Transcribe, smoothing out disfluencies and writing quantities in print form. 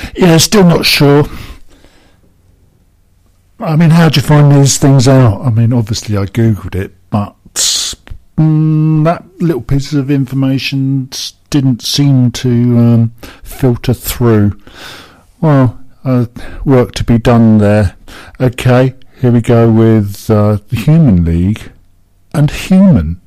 Yeah, still not sure. I mean, how do you find these things out? I mean, obviously I googled it, but that little piece of information didn't seem to filter through. Well, work to be done there. Okay, here we go with the Human League and Human.